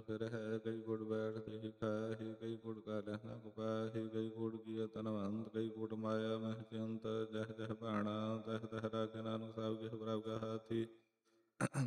ਫਿਰ ਹੈ, ਕਈ ਗੁੜ ਬੈਠ ਹੀ ਖਾਹੀ, ਕਈ ਗੁੜ ਕਾ ਲਹਿਣਾ ਕਪਾਹੀ, ਕਈ ਗੁੜ ਕੀ ਤਨਵੰਤ, ਕਈ ਗੁੜ ਮਾਇਆ ਮਹਿ ਚਿੰਤ, ਜਹ ਜਹ